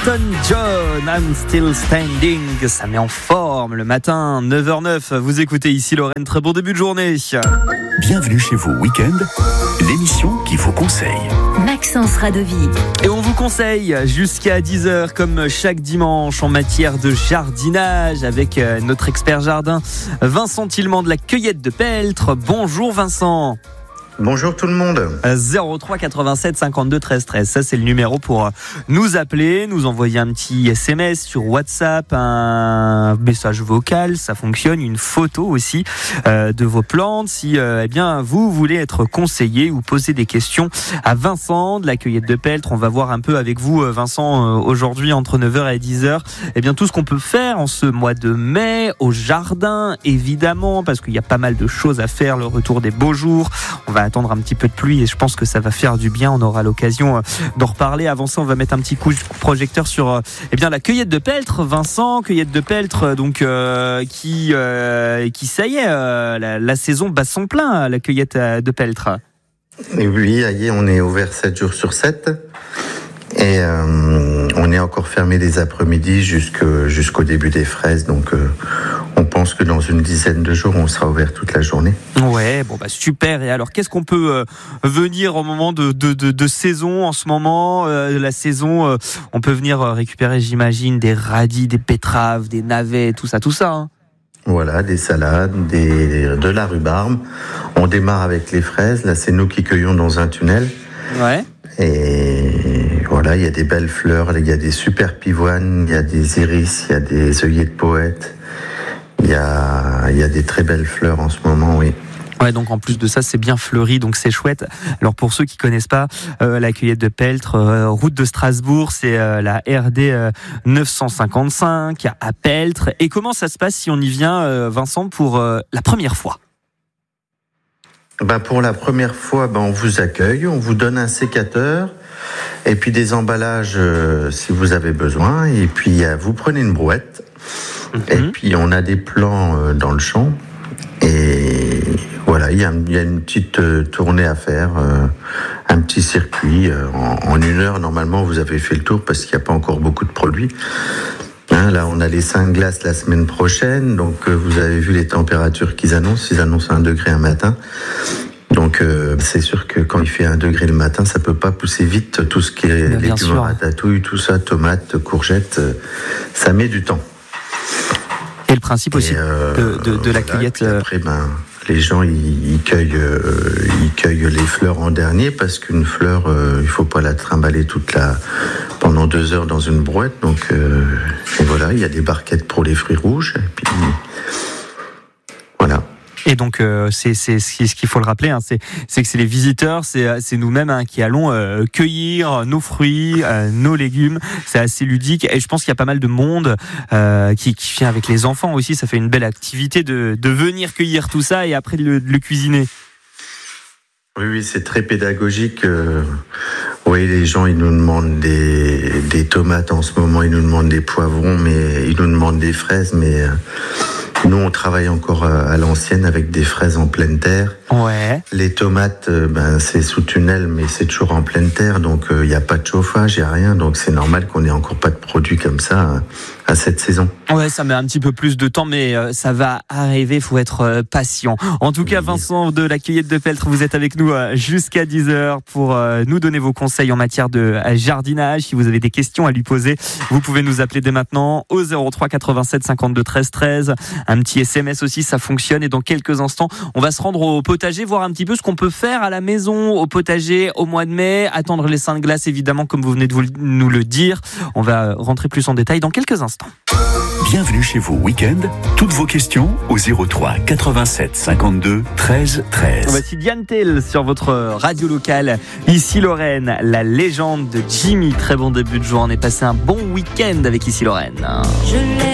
Elton John, I'm Still Standing. Ça met en forme le matin, 9h09. Vous écoutez ici Lorraine, très bon début de journée. Bienvenue chez vous Week-end, l'émission qui vous conseille. Maxence Radovi. Et on vous conseille jusqu'à 10h comme chaque dimanche en matière de jardinage avec notre expert jardin Vincent Tillement de la Cueillette de Peltre. Bonjour Vincent. Bonjour tout le monde. 03 87 52 13 13. Ça, c'est le numéro pour nous appeler, nous envoyer un petit SMS sur WhatsApp, un message vocal. Ça fonctionne. Une photo aussi de vos plantes. Si eh bien vous voulez être conseillé ou poser des questions à Vincent de la Cueillette de Peltre, on va voir un peu avec vous, Vincent, aujourd'hui entre 9h et 10h. Eh bien tout ce qu'on peut faire en ce mois de mai au jardin, évidemment, parce qu'il y a pas mal de choses à faire. Le retour des beaux jours. On va attendre un petit peu de pluie et je pense que ça va faire du bien. On aura l'occasion d'en reparler. Avant ça, on va mettre un petit coup de projecteur sur eh bien la Cueillette de Peltre. Vincent, Cueillette de Peltre, donc qui ça y est, la saison bat son plein à la Cueillette de Peltre. Et oui, on est ouvert 7 jours sur 7 et on est encore fermé les après-midi jusqu'au début des fraises. Donc on pense que dans une dizaine de jours, on sera ouvert toute la journée. Ouais, bon bah super. Et alors, qu'est-ce qu'on peut venir au moment de saison en ce moment la saison, on peut venir récupérer, j'imagine, des radis, des betteraves, des navets, tout ça. Hein. Voilà, des salades, de la rhubarbe. On démarre avec les fraises. Là, c'est nous qui cueillons dans un tunnel. Ouais. Et voilà, il y a des belles fleurs. Il y a des super pivoines, il y a des iris, il y a des œillets de poète. Il y a des très belles fleurs en ce moment, oui. Ouais, donc en plus de ça, c'est bien fleuri, donc c'est chouette. Alors pour ceux qui connaissent pas la Cueillette de Peltre, route de Strasbourg, c'est la RD 955 à Peltre. Et comment ça se passe si on y vient, Vincent, pour la première fois ? Pour la première fois, on vous accueille, on vous donne un sécateur et puis des emballages si vous avez besoin. Et puis vous prenez une brouette. Et puis on a des plants dans le champ et voilà, il y a une petite tournée à faire, un petit circuit. En 1 heure, normalement, vous avez fait le tour parce qu'il n'y a pas encore beaucoup de produits. Là, on a les 5 glaces la semaine prochaine, donc vous avez vu les températures qu'ils annoncent. Ils annoncent 1 degré un matin. Donc c'est sûr que quand il fait 1 degré le matin, ça peut pas pousser vite. Tout ce qui est légumes à ratatouille, tout ça, tomates, courgettes, ça met du temps. Et le principe aussi de la cueillette. Après, les gens ils cueillent les fleurs en dernier parce qu'une fleur, il faut pas la trimballer pendant 2 heures dans une brouette. Donc et voilà, il y a des barquettes pour les fruits rouges. Et puis voilà. Et donc c'est ce qu'il faut le rappeler, c'est que c'est les visiteurs, c'est nous-mêmes qui allons cueillir nos fruits, nos légumes. C'est assez ludique et je pense qu'il y a pas mal de monde qui vient avec les enfants aussi. Ça fait une belle activité de venir cueillir tout ça et après de le cuisiner. Oui, c'est très pédagogique. Oui, les gens ils nous demandent des tomates en ce moment, ils nous demandent des poivrons, mais ils nous demandent des fraises, mais nous, on travaille encore à l'ancienne avec des fraises en pleine terre. Ouais. Les tomates, c'est sous tunnel, mais c'est toujours en pleine terre, donc il n'y a pas de chauffage, il n'y a rien, donc c'est normal qu'on n'ait encore pas de produits comme ça à cette saison. Ouais, ça met un petit peu plus de temps, mais ça va arriver, il faut être patient. En tout cas, Vincent de la Cueillette de Peltre, vous êtes avec nous jusqu'à 10h pour nous donner vos conseils en matière de jardinage. Si vous avez des questions à lui poser, vous pouvez nous appeler dès maintenant au 03 87 52 13 13. Un petit SMS aussi, ça fonctionne. Et dans quelques instants, on va se rendre au potager, voir un petit peu ce qu'on peut faire à la maison, au potager, au mois de mai. Attendre les 5 glaces, évidemment, comme vous venez de nous le dire. On va rentrer plus en détail dans quelques instants. Bienvenue chez vous Week-end. Toutes vos questions au 03 87 52 13 13. Voici Diane Tell sur votre radio locale. Ici Lorraine, la légende de Jimmy. Très bon début de journée. Passez un bon week-end avec Ici Lorraine.